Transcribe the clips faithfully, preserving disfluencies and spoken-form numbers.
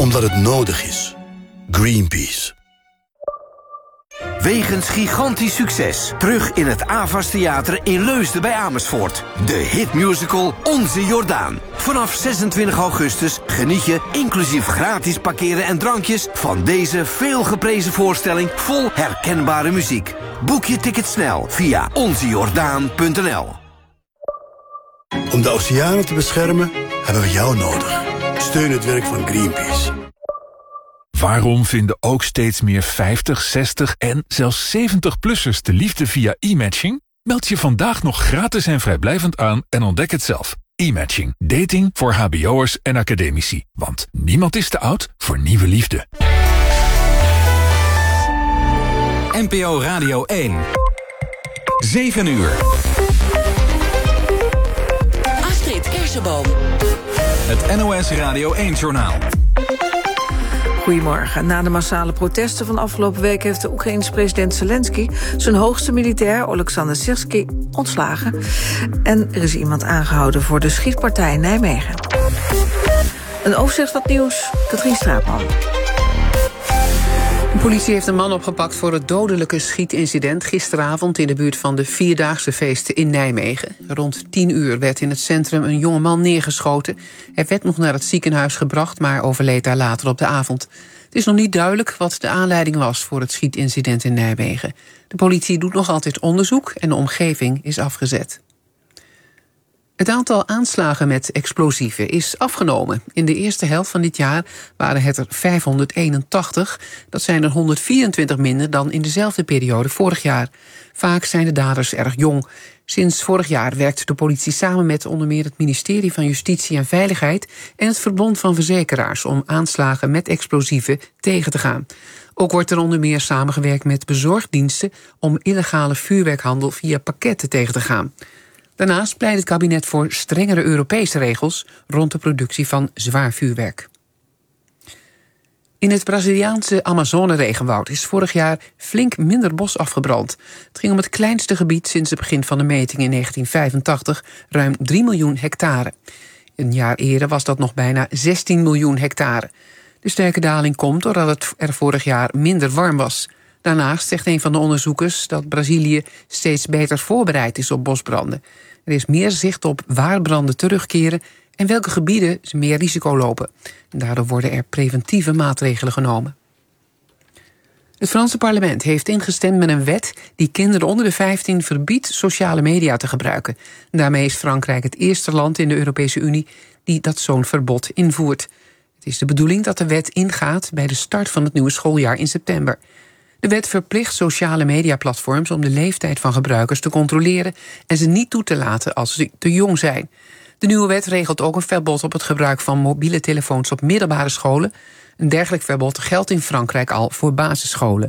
Omdat het nodig is. Greenpeace. Wegens gigantisch succes. Terug in het Avas Theater in Leusden bij Amersfoort. De hitmusical Onze Jordaan. Vanaf zesentwintig augustus geniet je, inclusief gratis parkeren en drankjes, van deze veelgeprezen voorstelling vol herkenbare muziek. Boek je ticket snel via onzejordaan punt n l. Om de oceanen te beschermen hebben we jou nodig. Steun het werk van Greenpeace. Waarom vinden ook steeds meer vijftig, zestig en zelfs zeventig-plussers de liefde via e-matching? Meld je vandaag nog gratis en vrijblijvend aan en ontdek het zelf. E-matching. Dating voor hbo'ers en academici. Want niemand is te oud voor nieuwe liefde. N P O Radio één. zeven uur. Astrid Kersenboom. Het N O S Radio één-journaal. Goedemorgen. Na de massale protesten van afgelopen week heeft de Oekraïense president Zelensky zijn hoogste militair, Oleksandr Syrskij, ontslagen. En er is iemand aangehouden voor de schietpartij in Nijmegen. Een overzicht van het nieuws, Katrien Straatman. De politie heeft een man opgepakt voor het dodelijke schietincident gisteravond in de buurt van de Vierdaagse feesten in Nijmegen. Rond tien uur werd in het centrum een jonge man neergeschoten. Hij werd nog naar het ziekenhuis gebracht, maar overleed daar later op de avond. Het is nog niet duidelijk wat de aanleiding was voor het schietincident in Nijmegen. De politie doet nog altijd onderzoek en de omgeving is afgezet. Het aantal aanslagen met explosieven is afgenomen. In de eerste helft van dit jaar waren het er vijfhonderdeenentachtig. Dat zijn er honderdvierentwintig minder dan in dezelfde periode vorig jaar. Vaak zijn de daders erg jong. Sinds vorig jaar werkt de politie samen met onder meer het ministerie van Justitie en Veiligheid en het Verbond van Verzekeraars om aanslagen met explosieven tegen te gaan. Ook wordt er onder meer samengewerkt met bezorgdiensten om illegale vuurwerkhandel via pakketten tegen te gaan. Daarnaast pleit het kabinet voor strengere Europese regels rond de productie van zwaar vuurwerk. In het Braziliaanse Amazone-regenwoud is vorig jaar flink minder bos afgebrand. Het ging om het kleinste gebied sinds het begin van de meting in negentien vijfentachtig, ruim drie miljoen hectare. Een jaar eerder was dat nog bijna zestien miljoen hectare. De sterke daling komt doordat het er vorig jaar minder warm was. Daarnaast zegt een van de onderzoekers dat Brazilië steeds beter voorbereid is op bosbranden. Er is meer zicht op waar branden terugkeren en welke gebieden ze meer risico lopen. En daardoor worden er preventieve maatregelen genomen. Het Franse parlement heeft ingestemd met een wet die kinderen onder de vijftien verbiedt sociale media te gebruiken. En daarmee is Frankrijk het eerste land in de Europese Unie die dat zo'n verbod invoert. Het is de bedoeling dat de wet ingaat bij de start van het nieuwe schooljaar in september. De wet verplicht sociale mediaplatforms om de leeftijd van gebruikers te controleren en ze niet toe te laten als ze te jong zijn. De nieuwe wet regelt ook een verbod op het gebruik van mobiele telefoons op middelbare scholen. Een dergelijk verbod geldt in Frankrijk al voor basisscholen.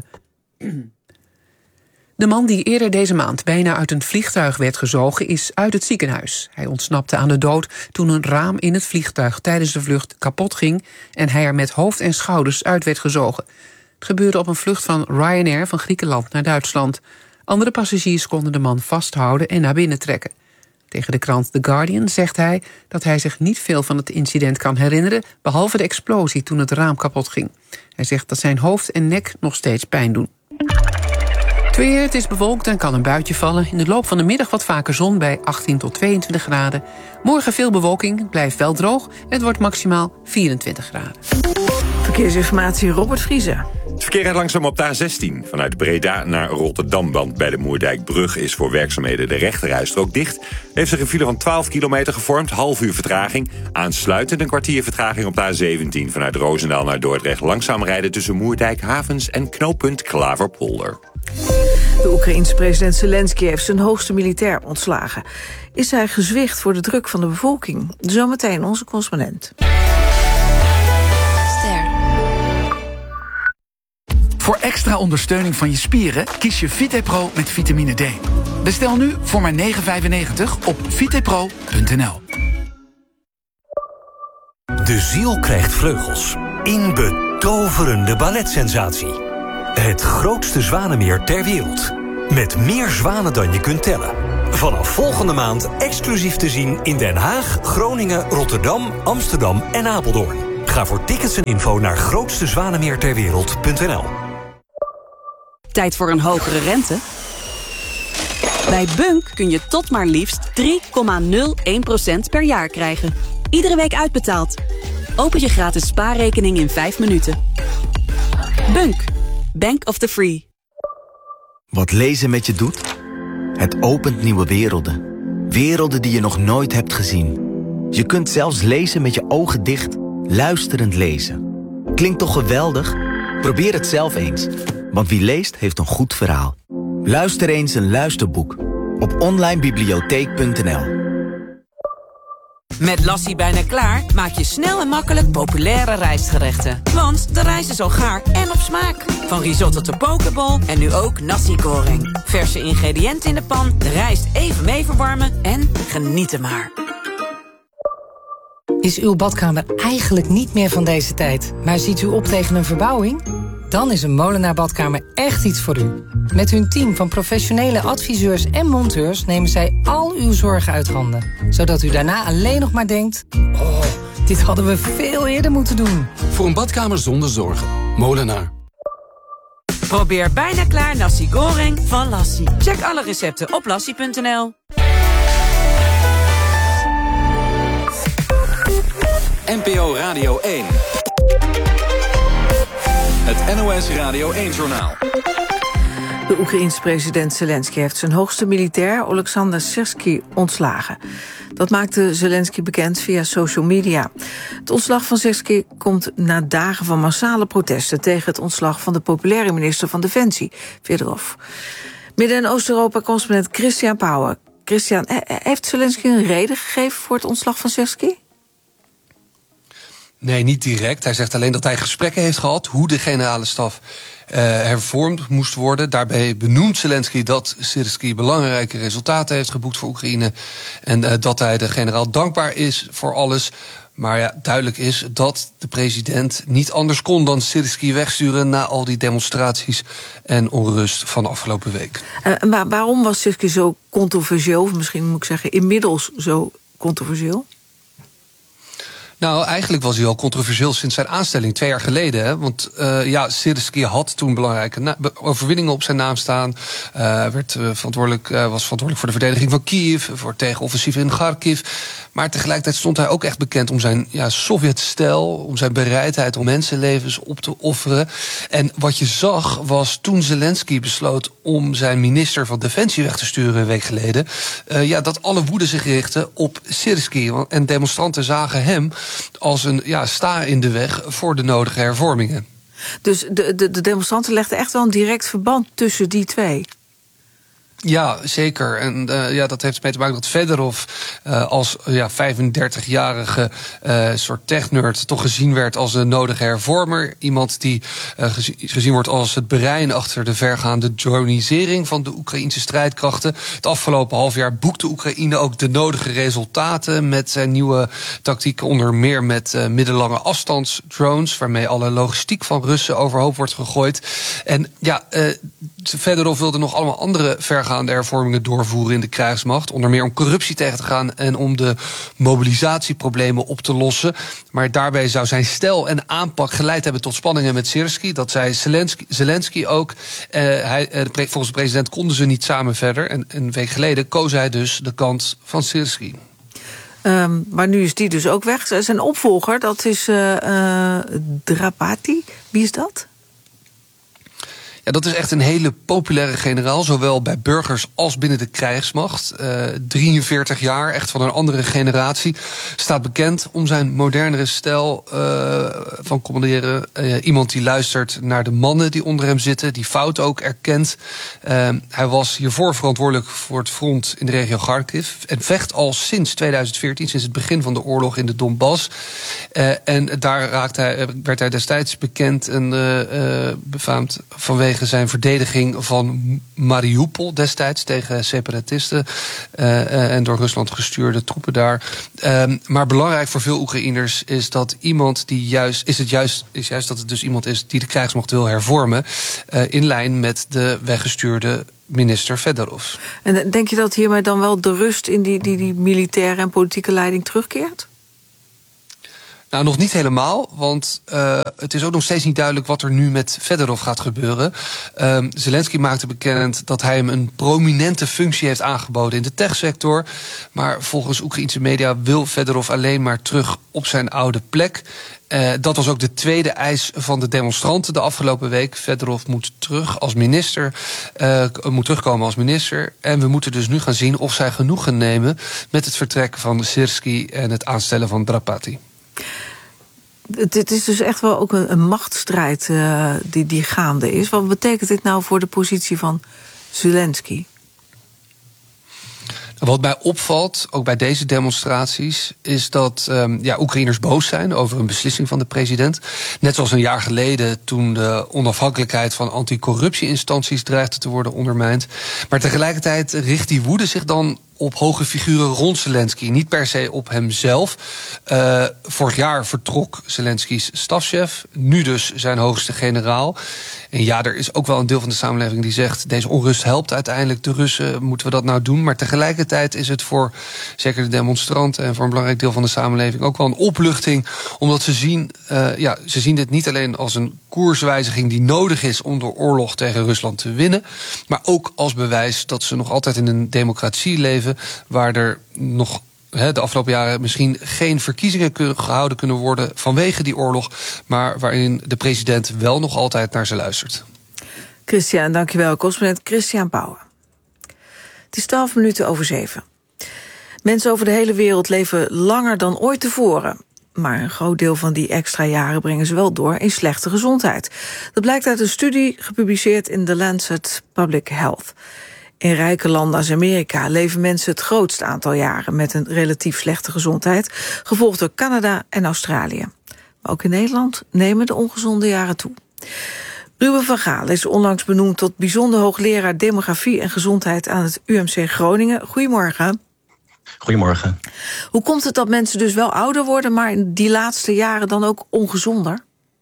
De man die eerder deze maand bijna uit een vliegtuig werd gezogen is uit het ziekenhuis. Hij ontsnapte aan de dood toen een raam in het vliegtuig tijdens de vlucht kapot ging en hij er met hoofd en schouders uit werd gezogen. Het gebeurde op een vlucht van Ryanair van Griekenland naar Duitsland. Andere passagiers konden de man vasthouden en naar binnen trekken. Tegen de krant The Guardian zegt hij dat hij zich niet veel van het incident kan herinneren, behalve de explosie toen het raam kapot ging. Hij zegt dat zijn hoofd en nek nog steeds pijn doen. Het weer, het is bewolkt en kan een buitje vallen. In de loop van de middag wat vaker zon bij achttien tot tweeëntwintig graden. Morgen veel bewolking, het blijft wel droog en het wordt maximaal vierentwintig graden. Verkeersinformatie Robert Vriezen. Het verkeer rijdt langzaam op de A zestien. Vanuit Breda naar Rotterdam, want bij de Moerdijkbrug is voor werkzaamheden de rechterrijstrook dicht. Er heeft zich een file van twaalf kilometer gevormd, half uur vertraging. Aansluitend een kwartier vertraging op de A zeventien. Vanuit Roosendaal naar Dordrecht langzaam rijden tussen Moerdijk, Havens en knooppunt Klaverpolder. De Oekraïense president Zelensky heeft zijn hoogste militair ontslagen. Is hij gezwicht voor de druk van de bevolking? Zometeen onze correspondent. Voor extra ondersteuning van je spieren kies je VitePro met vitamine D. Bestel nu voor maar negen vijfennegentig op vitepro punt n l. De ziel krijgt vleugels. In betoverende balletsensatie. Het grootste zwanenmeer ter wereld. Met meer zwanen dan je kunt tellen. Vanaf volgende maand exclusief te zien in Den Haag, Groningen, Rotterdam, Amsterdam en Apeldoorn. Ga voor tickets en info naar grootste zwanemeer ter wereld punt n l. Tijd voor een hogere rente? Bij Bunk kun je tot maar liefst drie komma nul één procent per jaar krijgen. Iedere week uitbetaald. Open je gratis spaarrekening in vijf minuten. Bunk. Bank of the Free. Wat lezen met je doet? Het opent nieuwe werelden. Werelden die je nog nooit hebt gezien. Je kunt zelfs lezen met je ogen dicht, luisterend lezen. Klinkt toch geweldig? Probeer het zelf eens. Want wie leest, heeft een goed verhaal. Luister eens een luisterboek op online bibliotheek punt n l. Met Lassie bijna klaar maak je snel en makkelijk populaire rijstgerechten. Want de rijst is al gaar en op smaak. Van risotto tot pokeball en nu ook nasi goreng. Verse ingrediënten in de pan, de rijst even mee verwarmen en genieten maar. Is uw badkamer eigenlijk niet meer van deze tijd, maar ziet u op tegen een verbouwing? Dan is een Molenaar badkamer echt iets voor u. Met hun team van professionele adviseurs en monteurs nemen zij al uw zorgen uit handen. Zodat u daarna alleen nog maar denkt, oh, dit hadden we veel eerder moeten doen. Voor een badkamer zonder zorgen. Molenaar. Probeer bijna klaar nasi goreng van Lassie. Check alle recepten op lassie punt n l. N P O Radio één. Het N O S Radio één-journaal. De Oekraïense president Zelensky heeft zijn hoogste militair, Oleksandr Syrskyi, ontslagen. Dat maakte Zelensky bekend via social media. Het ontslag van Syrskyi komt na dagen van massale protesten tegen het ontslag van de populaire minister van Defensie, Fedorov. Midden- en Oost-Europa-correspondent Christian Pauwen. Christian, heeft Zelensky een reden gegeven voor het ontslag van Syrskyi? Nee, niet direct. Hij zegt alleen dat hij gesprekken heeft gehad hoe de generale staf uh, hervormd moest worden. Daarbij benoemt Zelensky dat Syrskyi belangrijke resultaten heeft geboekt voor Oekraïne en uh, dat hij de generaal dankbaar is voor alles. Maar ja, duidelijk is dat de president niet anders kon dan Syrskyi wegsturen na al die demonstraties en onrust van de afgelopen week. Uh, maar waarom was Syrskyi zo controversieel, of misschien moet ik zeggen inmiddels zo controversieel? Nou, eigenlijk was hij al controversieel sinds zijn aanstelling, twee jaar geleden. Hè? Want uh, ja, Syrskyi had toen belangrijke na- overwinningen op zijn naam staan. Uh, werd, uh, verantwoordelijk, uh, was verantwoordelijk voor de verdediging van Kiev, voor het tegenoffensief in Kharkiv. Maar tegelijkertijd stond hij ook echt bekend om zijn ja, Sovjet-stijl, om zijn bereidheid om mensenlevens op te offeren. En wat je zag was toen Zelensky besloot om zijn minister van Defensie weg te sturen een week geleden, Uh, ja, dat alle woede zich richtte op Syrskyi. En demonstranten zagen hem als een ja, sta in de weg voor de nodige hervormingen. Dus de, de, de demonstranten legden echt wel een direct verband tussen die twee? Ja, zeker. En uh, ja, dat heeft ermee te maken dat Fedorov uh, als ja, vijfendertigjarige uh, soort technerd toch gezien werd als een nodige hervormer. Iemand die uh, gezien, gezien wordt als het brein achter de vergaande dronisering van de Oekraïnse strijdkrachten. Het afgelopen half jaar boekte Oekraïne ook de nodige resultaten met zijn nieuwe tactiek, onder meer met uh, middellange afstandsdrones, waarmee alle logistiek van Russen overhoop wordt gegooid. En ja, uh, Fedorov wilde nog allemaal andere vergaande hervormingen doorvoeren in de krijgsmacht. Onder meer om corruptie tegen te gaan en om de mobilisatieproblemen op te lossen. Maar daarbij zou zijn stijl en aanpak geleid hebben tot spanningen met Syrskyi. Dat zei Zelensky, Zelensky ook. Uh, hij, uh, volgens de president konden ze niet samen verder. En een week geleden koos hij dus de kant van Syrskyi. Um, maar nu is die dus ook weg. Zijn opvolger, dat is uh, uh, Drapati. Wie is dat? Ja, dat is echt een hele populaire generaal, zowel bij burgers als binnen de krijgsmacht. Uh, drieënveertig jaar, echt van een andere generatie. Staat bekend om zijn modernere stijl uh, van commanderen. Uh, iemand die luistert naar de mannen die onder hem zitten, die fouten ook erkent. Uh, hij was hiervoor verantwoordelijk voor het front in de regio Kharkiv en vecht al sinds tweeduizend veertien, sinds het begin van de oorlog in de Donbass. Uh, en daar raakte hij, werd hij destijds bekend en uh, uh, befaamd vanwege zijn verdediging van Mariupol destijds tegen separatisten uh, uh, en door Rusland gestuurde troepen daar. Uh, maar belangrijk voor veel Oekraïners is dat iemand die juist is het juist is juist dat het dus iemand is die de krijgsmacht wil hervormen, uh, in lijn met de weggestuurde minister Fedorov. En denk je dat hiermee dan wel de rust in die, die, die militaire en politieke leiding terugkeert? Nou, nog niet helemaal, want uh, het is ook nog steeds niet duidelijk wat er nu met Fedorov gaat gebeuren. Uh, Zelensky maakte bekend dat hij hem een prominente functie heeft aangeboden in de techsector. Maar volgens Oekraïense media wil Fedorov alleen maar terug op zijn oude plek. Uh, dat was ook de tweede eis van de demonstranten de afgelopen week. Fedorov moet terug als minister, uh, moet terugkomen als minister. En we moeten dus nu gaan zien of zij genoegen nemen met het vertrek van Syrskyi en het aanstellen van Drapati. Dit is dus echt wel ook een, een machtsstrijd uh, die, die gaande is. Wat betekent dit nou voor de positie van Zelensky? Wat mij opvalt, ook bij deze demonstraties, is dat um, ja, Oekraïners boos zijn over een beslissing van de president. Net zoals een jaar geleden toen de onafhankelijkheid van anticorruptieinstanties dreigde te worden ondermijnd. Maar tegelijkertijd richt die woede zich dan op hoge figuren rond Zelensky, niet per se op hemzelf. Uh, vorig jaar vertrok Zelensky's stafchef, nu dus zijn hoogste generaal. En ja, er is ook wel een deel van de samenleving die zegt, deze onrust helpt uiteindelijk de Russen, moeten we dat nou doen? Maar tegelijkertijd is het voor zeker de demonstranten en voor een belangrijk deel van de samenleving ook wel een opluchting, omdat ze zien, uh, ja, ze zien dit niet alleen als een koerswijziging die nodig is om de oorlog tegen Rusland te winnen, maar ook als bewijs dat ze nog altijd in een democratie leven, waar er nog he, de afgelopen jaren misschien geen verkiezingen kunnen, gehouden kunnen worden vanwege die oorlog, maar waarin de president wel nog altijd naar ze luistert. Christian, dankjewel. Correspondent Christian Pauwen. Het is twaalf minuten over zeven. Mensen over de hele wereld leven langer dan ooit tevoren. Maar een groot deel van die extra jaren brengen ze wel door in slechte gezondheid. Dat blijkt uit een studie gepubliceerd in The Lancet Public Health. In rijke landen als Amerika leven mensen het grootste aantal jaren met een relatief slechte gezondheid, gevolgd door Canada en Australië. Maar ook in Nederland nemen de ongezonde jaren toe. Ruben van Gaal is onlangs benoemd tot bijzonder hoogleraar demografie en gezondheid aan het U M C Groningen. Goedemorgen. Goedemorgen. Hoe komt het dat mensen dus wel ouder worden, maar in die laatste jaren dan ook ongezonder?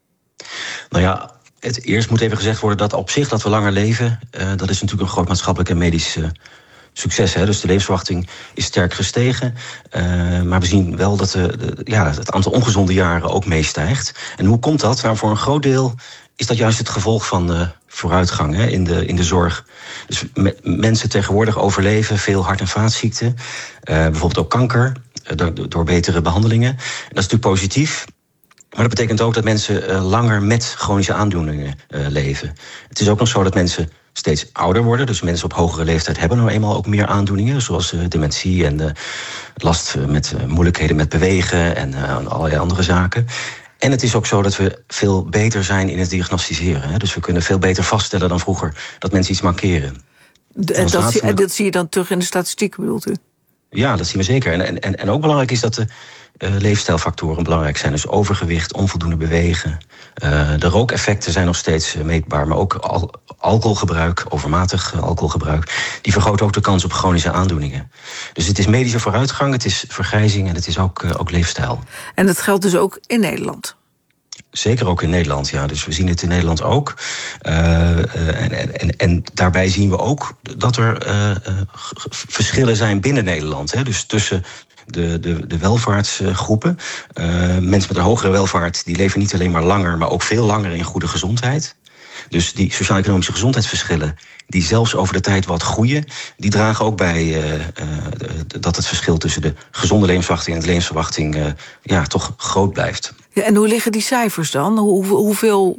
Nou ja, het eerst moet even gezegd worden dat op zich dat we langer leven, uh, dat is natuurlijk een groot maatschappelijk en medisch uh, succes. Hè? Dus de levensverwachting is sterk gestegen. Uh, maar we zien wel dat de, de, ja, het aantal ongezonde jaren ook meestijgt. En hoe komt dat? Nou, voor een groot deel is dat juist het gevolg van de vooruitgang hè, in, de, in de zorg. Dus me, mensen tegenwoordig overleven veel hart- en vaatziekten. Uh, bijvoorbeeld ook kanker, uh, door, door betere behandelingen. En dat is natuurlijk positief. Maar dat betekent ook dat mensen uh, langer met chronische aandoeningen uh, leven. Het is ook nog zo dat mensen steeds ouder worden. Dus mensen op hogere leeftijd hebben nou eenmaal ook meer aandoeningen, zoals uh, dementie en uh, last uh, met uh, moeilijkheden met bewegen en uh, allerlei andere zaken. En het is ook zo dat we veel beter zijn in het diagnosticeren. Hè? Dus we kunnen veel beter vaststellen dan vroeger dat mensen iets mankeren. De, en dat, zie, dat zie je dan terug in de statistieken, bedoelt u? Ja, dat zien we zeker. En, en, en ook belangrijk is dat de uh, leefstijlfactoren belangrijk zijn. Dus overgewicht, onvoldoende bewegen. Uh, de rookeffecten zijn nog steeds uh, meetbaar. Maar ook al, alcoholgebruik, overmatig uh, alcoholgebruik, die vergroten ook de kans op chronische aandoeningen. Dus het is medische vooruitgang, het is vergrijzing en het is ook, uh, ook leefstijl. En dat geldt dus ook in Nederland? Zeker ook in Nederland, ja. Dus we zien het in Nederland ook. Uh, uh, en, en, en daarbij zien we ook dat er uh, uh, verschillen zijn binnen Nederland. Hè. Dus tussen de, de, de welvaartsgroepen. Uh, mensen met een hogere welvaart die leven niet alleen maar langer, maar ook veel langer in goede gezondheid. Dus die sociaal-economische gezondheidsverschillen, die zelfs over de tijd wat groeien, die dragen ook bij uh, uh, dat het verschil tussen de gezonde levensverwachting en de levensverwachting uh, ja, toch groot blijft. Ja, en hoe liggen die cijfers dan? Hoe, hoeveel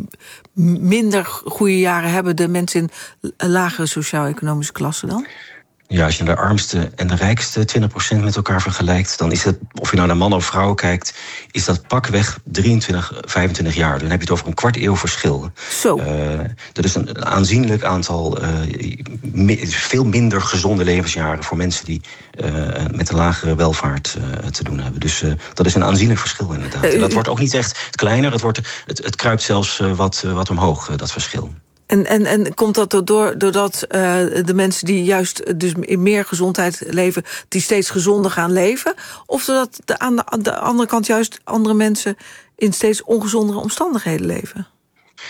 minder goede jaren hebben de mensen in een lagere sociaal-economische klasse dan? Ja, als je naar de armste en de rijkste twintig procent met elkaar vergelijkt, dan is het, of je nou naar mannen of vrouwen kijkt, is dat pakweg drieëntwintig, vijfentwintig jaar. Dan heb je het over een kwart eeuw verschil. Zo. Uh, dat is een aanzienlijk aantal, uh, mi- veel minder gezonde levensjaren voor mensen die uh, met een lagere welvaart uh, te doen hebben. Dus uh, dat is een aanzienlijk verschil inderdaad. Uh, dat wordt ook niet echt kleiner, het, wordt, het, het kruipt zelfs uh, wat, uh, wat omhoog, uh, dat verschil. En, en, en komt dat door, doordat uh, de mensen die juist dus in meer gezondheid leven, die steeds gezonder gaan leven? Of doordat de, aan, de, aan de andere kant juist andere mensen in steeds ongezondere omstandigheden leven?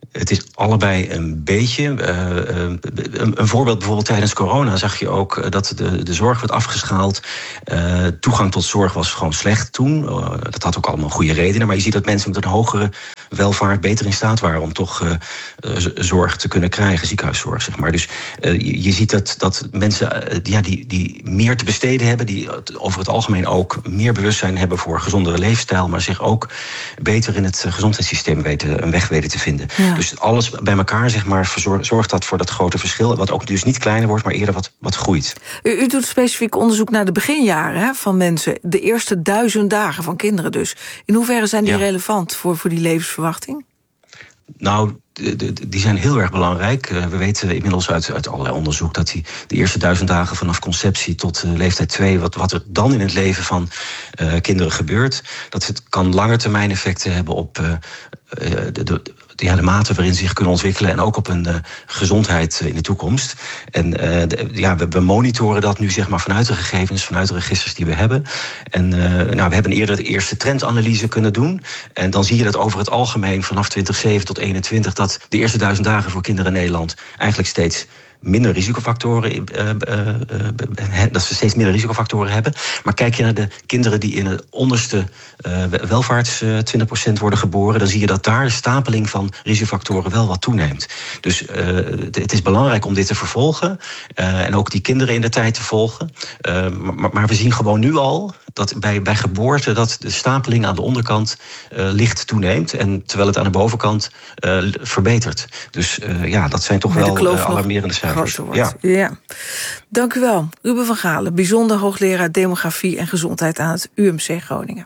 Het is allebei een beetje. Uh, een, een voorbeeld bijvoorbeeld tijdens corona zag je ook dat de, de zorg werd afgeschaald. Uh, toegang tot zorg was gewoon slecht toen. Uh, dat had ook allemaal goede redenen. Maar je ziet dat mensen met een hogere welvaart beter in staat waren om toch uh, zorg te kunnen krijgen, ziekenhuiszorg, zeg maar. Dus uh, je, je ziet dat, dat mensen uh, ja, die, die meer te besteden hebben, die over het algemeen ook meer bewustzijn hebben voor gezondere leefstijl, maar zich ook beter in het gezondheidssysteem weten, een weg weten te vinden. Ja. Dus alles bij elkaar, zeg maar, zorgt dat voor dat grote verschil, wat ook dus niet kleiner wordt, maar eerder wat, wat groeit. U, u doet specifiek onderzoek naar de beginjaren hè, van mensen, de eerste duizend dagen van kinderen dus. In hoeverre zijn die ja. relevant voor, voor die levensverwachting? Nou, die zijn heel erg belangrijk. We weten inmiddels uit, uit allerlei onderzoek dat die de eerste duizend dagen vanaf conceptie tot uh, leeftijd twee, wat, wat er dan in het leven van uh, kinderen gebeurt, dat het kan langetermijn effecten hebben op uh, de, de, ja, de mate waarin ze zich kunnen ontwikkelen en ook op hun uh, gezondheid in de toekomst. En uh, de, ja, we, we monitoren dat nu zeg maar vanuit de gegevens, vanuit de registers die we hebben. En uh, nou, we hebben eerder de eerste trendanalyse kunnen doen. En dan zie je dat over het algemeen vanaf twintig zeven tot eenentwintig dat de eerste duizend dagen voor kinderen in Nederland eigenlijk steeds minder risicofactoren, uh, uh, uh, dat ze steeds minder risicofactoren hebben. Maar kijk je naar de kinderen die in de onderste uh, welvaarts uh, twintig procent worden geboren, dan zie je dat daar de stapeling van risicofactoren wel wat toeneemt. Dus uh, het is belangrijk om dit te vervolgen uh, en ook die kinderen in de tijd te volgen. Uh, maar, maar we zien gewoon nu al dat bij, bij geboorte dat de stapeling aan de onderkant uh, licht toeneemt, en terwijl het aan de bovenkant uh, verbetert. Dus uh, ja, dat zijn toch Met wel uh, alarmerende cijfers. Ja. ja. Dank u wel. Ruben van Galen, bijzonder hoogleraar demografie en gezondheid aan het U M C Groningen.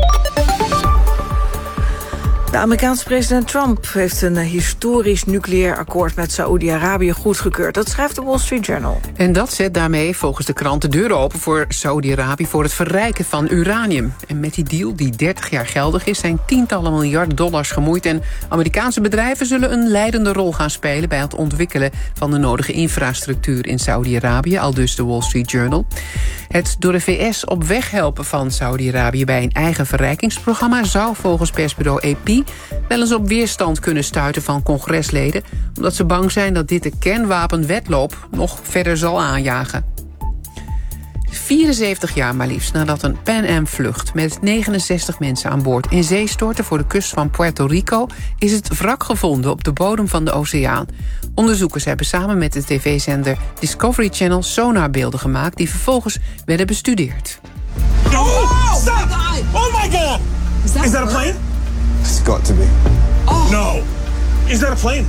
De Amerikaanse president Trump heeft een historisch nucleair akkoord met Saoedi-Arabië goedgekeurd. Dat schrijft de Wall Street Journal. En dat zet daarmee volgens de krant de deuren open voor Saoedi-Arabië voor het verrijken van uranium. En met die deal, die dertig jaar geldig is, zijn tientallen miljarden dollars gemoeid. En Amerikaanse bedrijven zullen een leidende rol gaan spelen bij het ontwikkelen van de nodige infrastructuur in Saoedi-Arabië, aldus de Wall Street Journal. Het door de V S op weg helpen van Saoedi-Arabië bij een eigen verrijkingsprogramma zou volgens persbureau A P wel eens op weerstand kunnen stuiten van congresleden, omdat ze bang zijn dat dit de kernwapenwetloop nog verder zal aanjagen. vierenzeventig jaar maar liefst nadat een Pan Am-vlucht met negenenzestig mensen aan boord in zee stortte voor de kust van Puerto Rico, is het wrak gevonden op de bodem van de oceaan. Onderzoekers hebben samen met de tv-zender Discovery Channel sonarbeelden gemaakt die vervolgens werden bestudeerd. Oh, stop! Oh my god! Is that, Is that a plane? It's got to be. Oh. No. Is that a plane?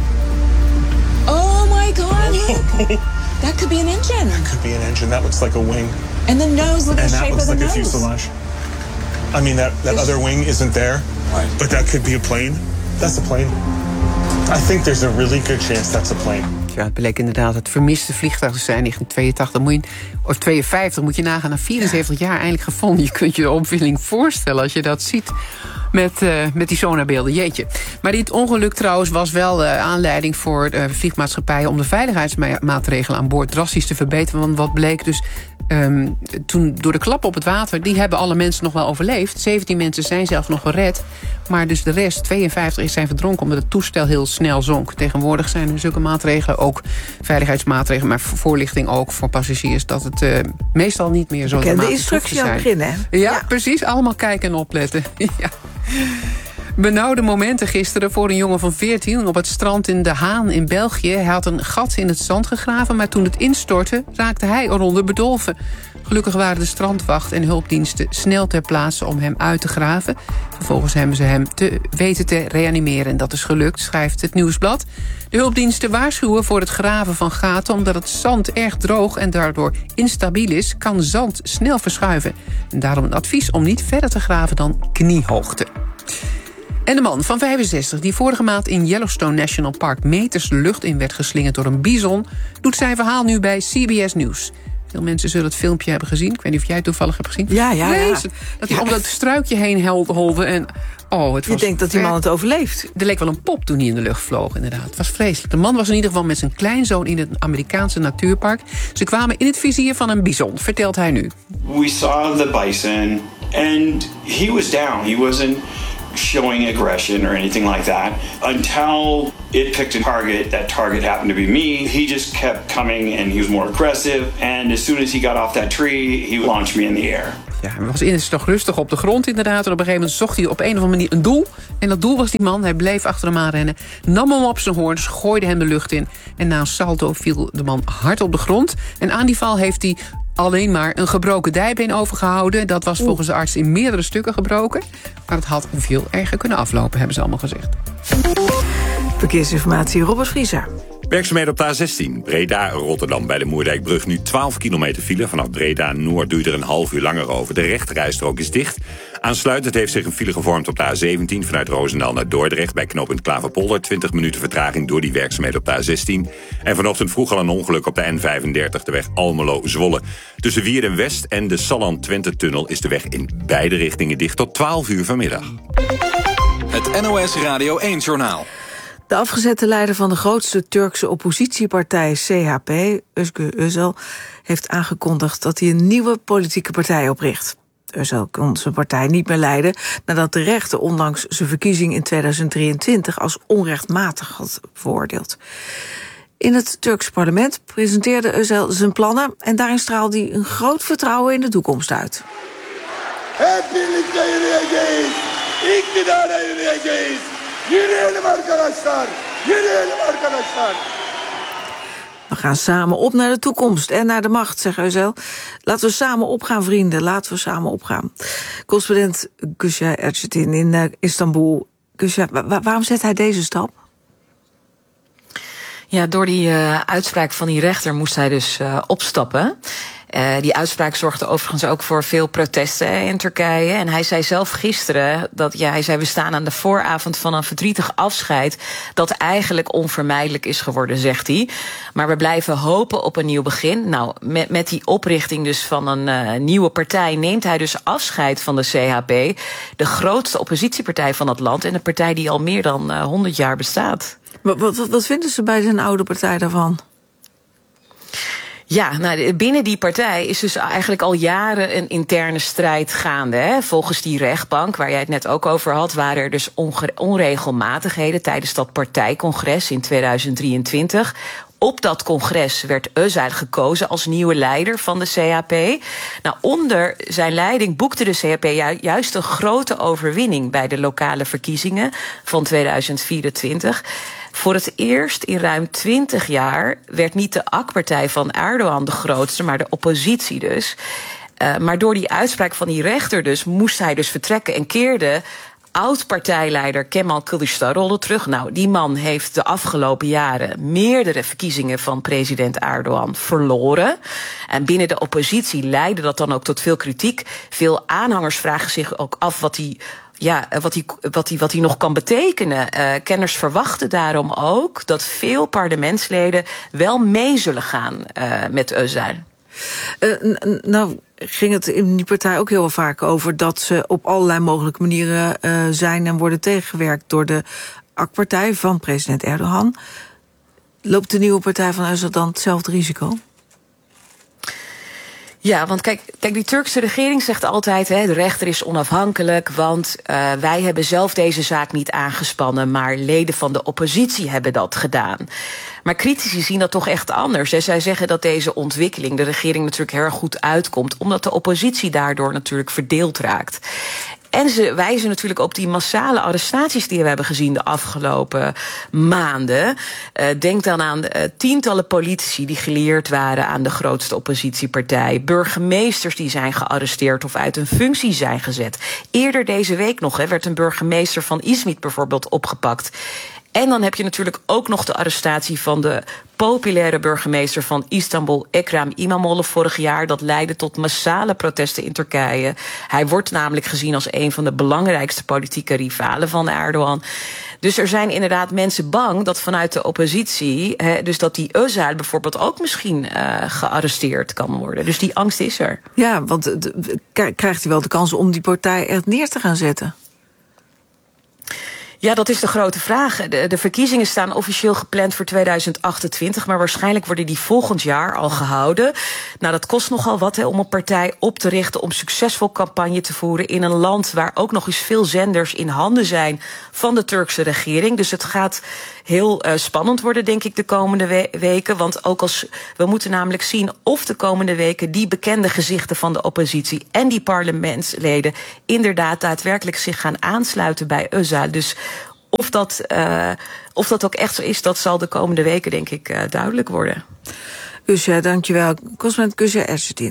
Oh my god. That could be an engine. That could be an engine. That looks like a wing. And the nose, look at the shape of the like nose. And that looks like a fuselage. I mean, that, that other wing isn't there, right. But that could be a plane. That's a plane. I think there's a really good chance that's a plane. Ja, het bleek inderdaad het vermiste vliegtuig te zijn. negentien tweeëntachtig moet je, of tweeënvijftig moet je nagaan, na vierenzeventig jaar eindelijk gevonden. Je kunt je de opwinding voorstellen als je dat ziet met, uh, met die sonarbeelden. Jeetje. Maar dit ongeluk trouwens was wel uh, aanleiding voor uh, vliegmaatschappijen om de veiligheidsmaatregelen aan boord drastisch te verbeteren. Want wat bleek dus, Um, toen door de klap op het water, die hebben alle mensen nog wel overleefd. zeventien mensen zijn zelfs nog gered. Maar dus de rest, tweeënvijftig, zijn verdronken omdat het toestel heel snel zonk. Tegenwoordig zijn er zulke maatregelen, ook veiligheidsmaatregelen, maar voorlichting ook voor passagiers, dat het uh, meestal niet meer zo dramatisch hoeft te zijn. De instructie aan het begin, hè? Ja, ja, precies. Allemaal kijken en opletten. ja. Benauwde momenten gisteren voor een jongen van veertien op het strand in De Haan in België. Hij had een gat in het zand gegraven, maar toen het instortte raakte hij eronder bedolven. Gelukkig waren de strandwacht en hulpdiensten snel ter plaatse om hem uit te graven. Vervolgens hebben ze hem te weten te reanimeren en dat is gelukt, schrijft het Nieuwsblad. De hulpdiensten waarschuwen voor het graven van gaten, omdat het zand erg droog en daardoor instabiel is, kan zand snel verschuiven. En daarom een advies om niet verder te graven dan kniehoogte. En de man van vijfenzestig, die vorige maand in Yellowstone National Park meters de lucht in werd geslingerd door een bison, doet zijn verhaal nu bij C B S News. Veel mensen zullen het filmpje hebben gezien. Ik weet niet of jij het toevallig hebt gezien. Ja, ja, ja. Dat hij ja, om dat struikje heen holde en oh, het je was denkt dat die man het overleeft. Er leek wel een pop toen hij in de lucht vloog, inderdaad. Het was vreselijk. De man was in ieder geval met zijn kleinzoon in het Amerikaanse natuurpark. Ze kwamen in het vizier van een bison, vertelt hij nu. We saw the bison and he was down. He wasn't showing aggression or anything like that until it picked a target. That target happened to be me. He just kept coming and he was more aggressive. And as soon as he got off that tree, he launched me in the air. Ja, hij was eerst nog rustig op de grond inderdaad. En op een gegeven moment zocht hij op een of andere manier een doel. En dat doel was die man. Hij bleef achter hem aanrennen. Nam hem op zijn hoorns, gooide hem de lucht in. En na een salto viel de man hard op de grond. En aan die val heeft hij alleen maar een gebroken dijbeen overgehouden. Dat was volgens de arts in meerdere stukken gebroken. Maar het had veel erger kunnen aflopen, hebben ze allemaal gezegd. Verkeersinformatie, Robert Vriezer. Werkzaamheden op de A zestien, Breda-Rotterdam bij de Moerdijkbrug. Nu twaalf kilometer file. Vanaf Breda-Noord duurt er een half uur langer over. De rechterrijstrook is dicht. Aansluitend heeft zich een file gevormd op de A zeventien... vanuit Roosendaal naar Dordrecht bij knooppunt Klaverpolder. twintig minuten vertraging door die werkzaamheden op de A zestien. En vanochtend vroeg al een ongeluk op de N vijfendertig... de weg Almelo-Zwolle. Tussen Wierden-West en de Salland-Twente-tunnel... is de weg in beide richtingen dicht tot twaalf uur vanmiddag. Het N O S Radio één-journaal. De afgezette leider van de grootste Turkse oppositiepartij C H P, Özgür Özel, heeft aangekondigd dat hij een nieuwe politieke partij opricht. Özel kon zijn partij niet meer leiden nadat de rechter ondanks zijn verkiezing in tweeduizend drieëntwintig als onrechtmatig had veroordeeld. In het Turkse parlement presenteerde Özel zijn plannen en daarin straalde hij een groot vertrouwen in de toekomst uit. Hep birlikte yürüyeceğiz. İktidara yürüyeceğiz. Yürüyelim arkadaşlar. Yürüyelim arkadaşlar. We gaan samen op naar de toekomst en naar de macht, zegt Özel. Laten we samen opgaan, vrienden. Laten we samen opgaan. Correspondent Gülşah Erçetin in uh, Istanbul. Gülşah, wa- waarom zet hij deze stap? Ja, door die uh, uitspraak van die rechter moest hij dus uh, opstappen. Uh, die uitspraak zorgde overigens ook voor veel protesten in Turkije. En hij zei zelf gisteren dat ja, hij zei we staan aan de vooravond van een verdrietig afscheid dat eigenlijk onvermijdelijk is geworden, zegt hij. Maar we blijven hopen op een nieuw begin. Nou, met, met die oprichting dus van een uh, nieuwe partij neemt hij dus afscheid van de C H P, de grootste oppositiepartij van het land en een partij die al meer dan uh, honderd jaar bestaat. Wat, wat, wat vinden ze bij zijn oude partij daarvan? Ja, nou, binnen die partij is dus eigenlijk al jaren een interne strijd gaande. Hè. Volgens die rechtbank, waar jij het net ook over had, waren er dus onge- onregelmatigheden tijdens dat partijcongres in tweeduizend drieëntwintig. Op dat congres werd Özel gekozen als nieuwe leider van de C H P. Nou, onder zijn leiding boekte de C H P ju- juist een grote overwinning bij de lokale verkiezingen van tweeduizend vierentwintig. Voor het eerst in ruim twintig jaar werd niet de A K-partij van Erdogan de grootste, maar de oppositie dus. Uh, maar door die uitspraak van die rechter dus moest hij dus vertrekken en keerde oud-partijleider Kemal Kılıçdaroğlu terug. Nou, die man heeft de afgelopen jaren meerdere verkiezingen van president Erdogan verloren. En binnen de oppositie leidde dat dan ook tot veel kritiek. Veel aanhangers vragen zich ook af wat hij Ja, wat hij, wat hij, wat hij nog kan betekenen. Uh, kenners verwachten daarom ook dat veel parlementsleden wel mee zullen gaan uh, met Özel. Uh, n- nou ging het in die partij ook heel vaak over dat ze op allerlei mogelijke manieren uh, zijn en worden tegengewerkt door de A K-partij van president Erdogan. Loopt de nieuwe partij van Özel dan hetzelfde risico? Ja, want kijk, kijk, die Turkse regering zegt altijd, hè, de rechter is onafhankelijk, want uh, wij hebben zelf deze zaak niet aangespannen, maar leden van de oppositie hebben dat gedaan. Maar critici zien dat toch echt anders. Hè. Zij zeggen dat deze ontwikkeling de regering natuurlijk heel erg goed uitkomt, omdat de oppositie daardoor natuurlijk verdeeld raakt. En ze wijzen natuurlijk op die massale arrestaties die we hebben gezien de afgelopen maanden. Uh, denk dan aan uh, tientallen politici die gelieerd waren aan de grootste oppositiepartij. Burgemeesters die zijn gearresteerd of uit hun functie zijn gezet. Eerder deze week nog hè, werd een burgemeester van Izmit bijvoorbeeld opgepakt. En dan heb je natuurlijk ook nog de arrestatie van de populaire burgemeester van Istanbul, Ekrem İmamoğlu, vorig jaar. Dat leidde tot massale protesten in Turkije. Hij wordt namelijk gezien als een van de belangrijkste politieke rivalen van Erdogan. Dus er zijn inderdaad mensen bang dat vanuit de oppositie, hè, dus dat die Özel bijvoorbeeld ook misschien uh, gearresteerd kan worden. Dus die angst is er. Ja, want de, krijgt hij wel de kans om die partij echt neer te gaan zetten? Ja, dat is de grote vraag. De, de verkiezingen staan officieel gepland voor tweeduizend achtentwintig... maar waarschijnlijk worden die volgend jaar al gehouden. Nou, dat kost nogal wat, hè, om een partij op te richten... om succesvol campagne te voeren in een land... waar ook nog eens veel zenders in handen zijn van de Turkse regering. Dus het gaat heel uh, spannend worden, denk ik, de komende we- weken. Want ook als we moeten namelijk zien of de komende weken... die bekende gezichten van de oppositie en die parlementsleden... inderdaad daadwerkelijk zich gaan aansluiten bij Özal. Dus of dat, uh, of dat ook echt zo is, dat zal de komende weken, denk ik, uh, duidelijk worden. Gülşah, dankjewel. Correspondent Gülşah Erçetin.